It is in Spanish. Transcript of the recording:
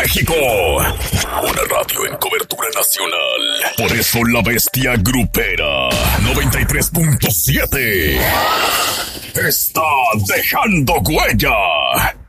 México. Una radio en cobertura nacional. Por eso la bestia grupera 93.7 está dejando huella.